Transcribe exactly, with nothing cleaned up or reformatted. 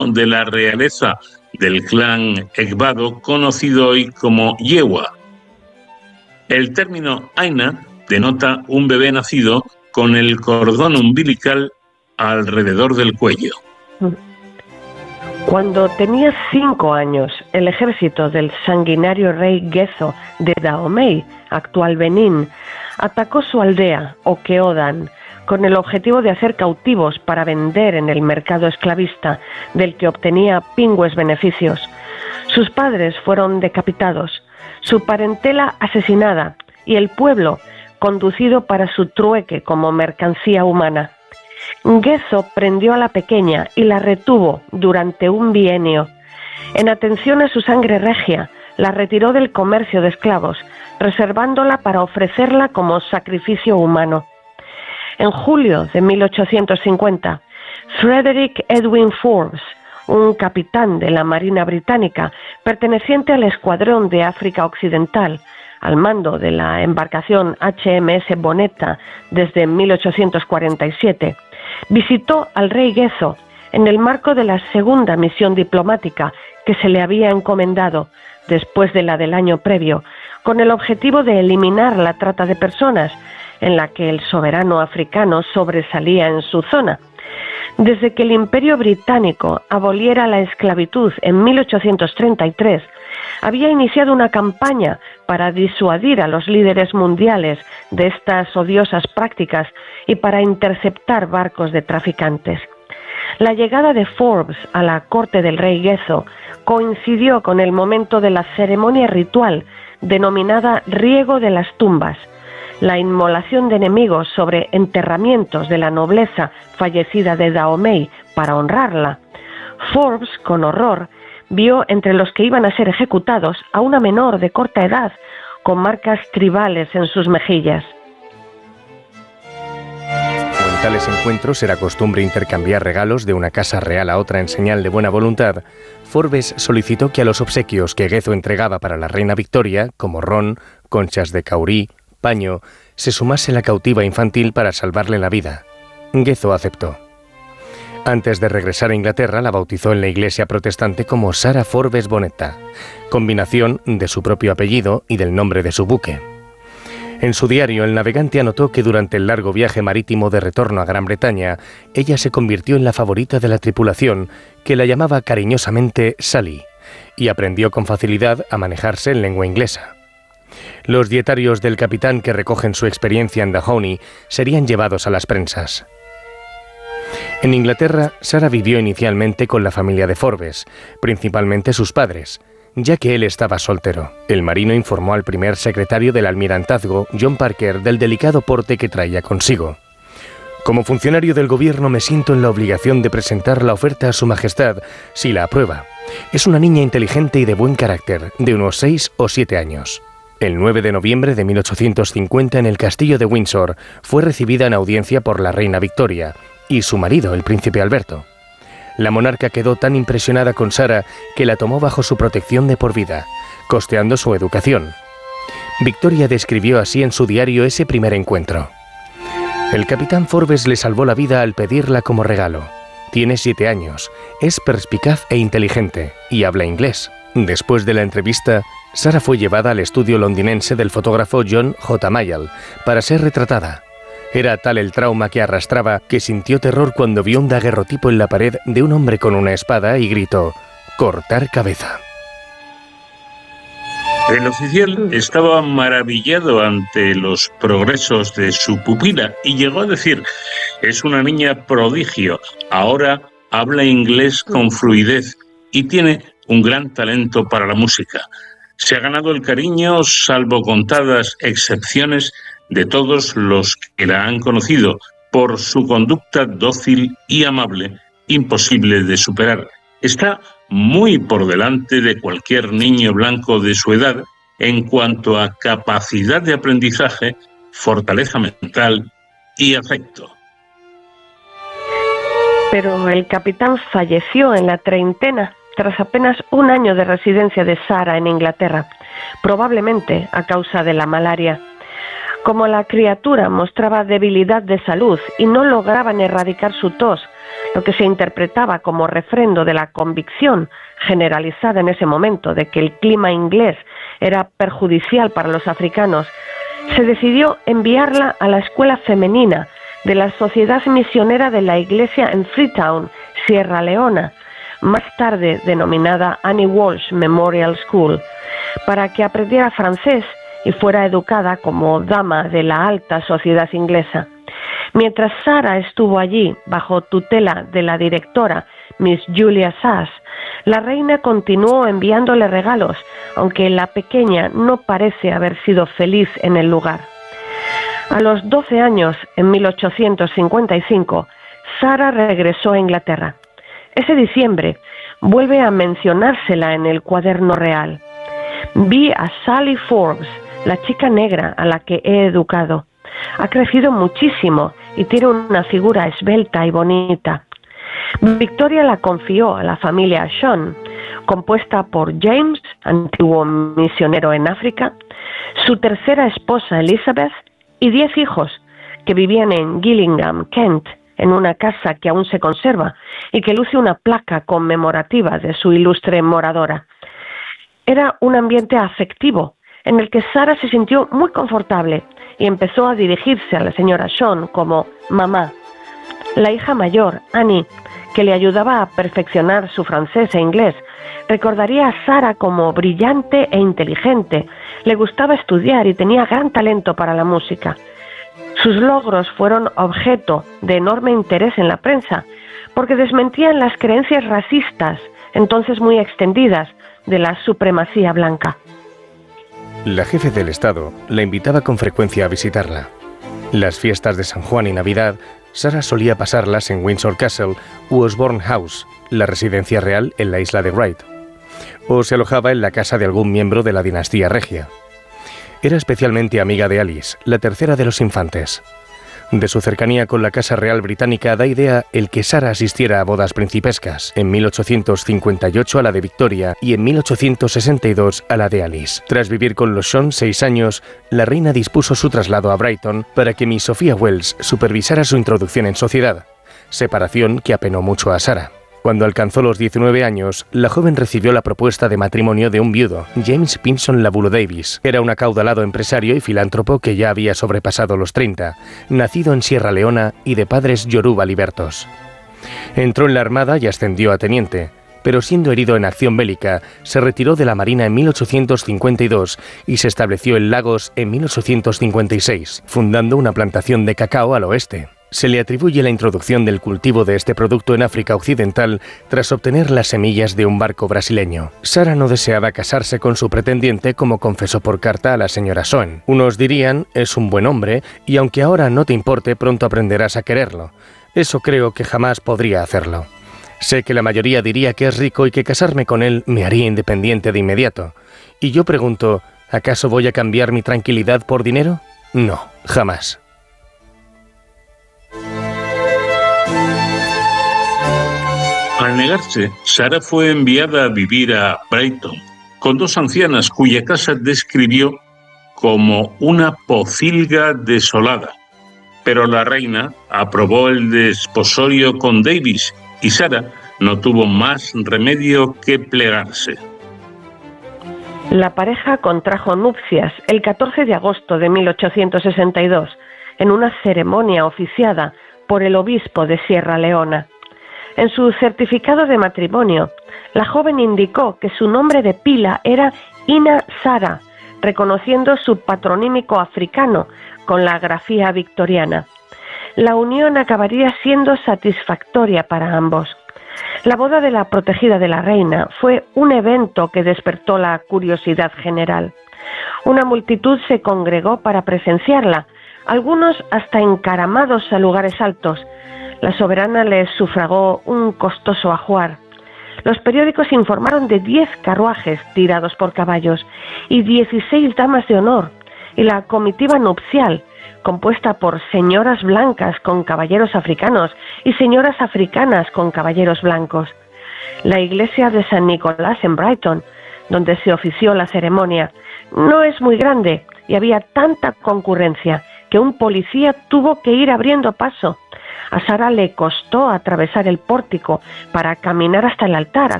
de la realeza del clan Egbado, conocido hoy como Yewa. El término Aina denota un bebé nacido con el cordón umbilical alrededor del cuello. Cuando tenía cinco años, el ejército del sanguinario rey Gezo de Dahomey, actual Benín, atacó su aldea, Okeodan, con el objetivo de hacer cautivos para vender en el mercado esclavista, del que obtenía pingües beneficios. Sus padres fueron decapitados, su parentela asesinada y el pueblo conducido para su trueque como mercancía humana. Gezo prendió a la pequeña y la retuvo durante un bienio. En atención a su sangre regia, la retiró del comercio de esclavos, reservándola para ofrecerla como sacrificio humano. En julio de mil ochocientos cincuenta, Frederick Edwin Forbes, un capitán de la Marina Británica perteneciente al Escuadrón de África Occidental, al mando de la embarcación H M S Bonetta desde mil ochocientos cuarenta y siete, visitó al rey Gezo en el marco de la segunda misión diplomática que se le había encomendado después de la del año previo, con el objetivo de eliminar la trata de personas, en la que el soberano africano sobresalía en su zona. Desde que el Imperio Británico aboliera la esclavitud en mil ochocientos treinta y tres, había iniciado una campaña para disuadir a los líderes mundiales de estas odiosas prácticas y para interceptar barcos de traficantes. La llegada de Forbes a la corte del rey Gezo coincidió con el momento de la ceremonia ritual denominada Riego de las Tumbas, la inmolación de enemigos sobre enterramientos de la nobleza fallecida de Dahomey para honrarla. Forbes, con horror, vio entre los que iban a ser ejecutados a una menor de corta edad, con marcas tribales en sus mejillas. En tales encuentros era costumbre intercambiar regalos de una casa real a otra en señal de buena voluntad. Forbes solicitó que a los obsequios que Gezo entregaba para la reina Victoria, como ron, conchas de caurí, paño, se sumase la cautiva infantil para salvarle la vida. Gezo aceptó. Antes de regresar a Inglaterra, la bautizó en la iglesia protestante como Sarah Forbes Bonetta, combinación de su propio apellido y del nombre de su buque. En su diario, el navegante anotó que durante el largo viaje marítimo de retorno a Gran Bretaña, ella se convirtió en la favorita de la tripulación, que la llamaba cariñosamente Sally, y aprendió con facilidad a manejarse en lengua inglesa. Los dietarios del capitán que recogen su experiencia en Dahomey serían llevados a las prensas. En Inglaterra, Sarah vivió inicialmente con la familia de Forbes, principalmente sus padres, ya que él estaba soltero. El marino informó al primer secretario del almirantazgo, John Parker, del delicado porte que traía consigo. Como funcionario del gobierno me siento en la obligación de presentar la oferta a su majestad, si la aprueba. Es una niña inteligente y de buen carácter, de unos seis o siete años. El nueve de noviembre de mil ochocientos cincuenta, en el castillo de Windsor, fue recibida en audiencia por la reina Victoria y su marido, el príncipe Alberto. La monarca quedó tan impresionada con Sarah que la tomó bajo su protección de por vida, costeando su educación. Victoria describió así en su diario ese primer encuentro. El capitán Forbes le salvó la vida al pedirla como regalo. Tiene siete años, es perspicaz e inteligente y habla inglés. Después de la entrevista, Sarah fue llevada al estudio londinense del fotógrafo John J. Mayall para ser retratada. Era tal el trauma que arrastraba que sintió terror cuando vio un daguerrotipo en la pared de un hombre con una espada y gritó: «¡Cortar cabeza!». El oficial estaba maravillado ante los progresos de su pupila y llegó a decir: «Es una niña prodigio, ahora habla inglés con fluidez y tiene un gran talento para la música. Se ha ganado el cariño, salvo contadas excepciones, de todos los que la han conocido, por su conducta dócil y amable, imposible de superar. Está muy por delante de cualquier niño blanco de su edad en cuanto a capacidad de aprendizaje, fortaleza mental y afecto». Pero el capitán falleció en la treintena, tras apenas un año de residencia de Sarah en Inglaterra, probablemente a causa de la malaria. Como la criatura mostraba debilidad de salud y no lograban erradicar su tos, lo que se interpretaba como refrendo de la convicción generalizada en ese momento de que el clima inglés era perjudicial para los africanos, se decidió enviarla a la escuela femenina de la Sociedad Misionera de la Iglesia en Freetown, Sierra Leona, más tarde denominada Annie Walsh Memorial School, para que aprendiera francés y fuera educada como dama de la alta sociedad inglesa. Mientras Sarah estuvo allí, bajo tutela de la directora, Miss Julia Sass, la reina continuó enviándole regalos, aunque la pequeña no parece haber sido feliz en el lugar. A los doce años, en mil ochocientos cincuenta y cinco, Sarah regresó a Inglaterra. Ese diciembre vuelve a mencionársela en el cuaderno real. Vi a Sally Forbes, la chica negra a la que he educado. Ha crecido muchísimo y tiene una figura esbelta y bonita. Victoria la confió a la familia Sean, compuesta por James, antiguo misionero en África, su tercera esposa Elizabeth y diez hijos que vivían en Gillingham, Kent, en una casa que aún se conserva y que luce una placa conmemorativa de su ilustre moradora. Era un ambiente afectivo en el que Sarah se sintió muy confortable y empezó a dirigirse a la señora Sean como mamá. La hija mayor, Annie, que le ayudaba a perfeccionar su francés e inglés, recordaría a Sarah como brillante e inteligente. Le gustaba estudiar y tenía gran talento para la música. Sus logros fueron objeto de enorme interés en la prensa, porque desmentían las creencias racistas, entonces muy extendidas, de la supremacía blanca. La jefe del Estado la invitaba con frecuencia a visitarla. Las fiestas de San Juan y Navidad, Sarah solía pasarlas en Windsor Castle u Osborne House, la residencia real en la isla de Wight, o se alojaba en la casa de algún miembro de la dinastía regia. Era especialmente amiga de Alice, la tercera de los infantes. De su cercanía con la Casa Real Británica da idea el que Sarah asistiera a bodas principescas, en mil ochocientos cincuenta y ocho a la de Victoria y en mil ochocientos sesenta y dos a la de Alice. Tras vivir con los Sean seis años, la reina dispuso su traslado a Brighton para que Miss Sophia Wells supervisara su introducción en sociedad, separación que apenó mucho a Sarah. Cuando alcanzó los diecinueve años, la joven recibió la propuesta de matrimonio de un viudo, James Pinson Labulo Davis. Era un acaudalado empresario y filántropo que ya había sobrepasado los treinta, nacido en Sierra Leona y de padres yoruba libertos. Entró en la Armada y ascendió a teniente, pero siendo herido en acción bélica, se retiró de la Marina en mil ochocientos cincuenta y dos y se estableció en Lagos en mil ochocientos cincuenta y seis, fundando una plantación de cacao al oeste. Se le atribuye la introducción del cultivo de este producto en África Occidental tras obtener las semillas de un barco brasileño. Sarah no deseaba casarse con su pretendiente, como confesó por carta a la señora Sean. Unos dirían, es un buen hombre, y aunque ahora no te importe, pronto aprenderás a quererlo. Eso creo que jamás podría hacerlo. Sé que la mayoría diría que es rico y que casarme con él me haría independiente de inmediato. Y yo pregunto, ¿acaso voy a cambiar mi tranquilidad por dinero? No, jamás. Al negarse, Sarah fue enviada a vivir a Brighton, con dos ancianas cuya casa describió como una pocilga desolada. Pero la reina aprobó el desposorio con Davis y Sarah no tuvo más remedio que plegarse. La pareja contrajo nupcias el catorce de agosto de mil ochocientos sesenta y dos, en una ceremonia oficiada por el obispo de Sierra Leona. En su certificado de matrimonio, la joven indicó que su nombre de pila era Ina Sarah, reconociendo su patronímico africano con la grafía victoriana. La unión acabaría siendo satisfactoria para ambos. La boda de la protegida de la reina fue un evento que despertó la curiosidad general. Una multitud se congregó para presenciarla, algunos hasta encaramados a lugares altos. La soberana les sufragó un costoso ajuar. Los periódicos informaron de diez carruajes tirados por caballos y dieciséis damas de honor, y la comitiva nupcial, compuesta por señoras blancas con caballeros africanos y señoras africanas con caballeros blancos. La iglesia de San Nicolás en Brighton, donde se ofició la ceremonia, no es muy grande y había tanta concurrencia que un policía tuvo que ir abriendo paso. A Sara le costó atravesar el pórtico para caminar hasta el altar,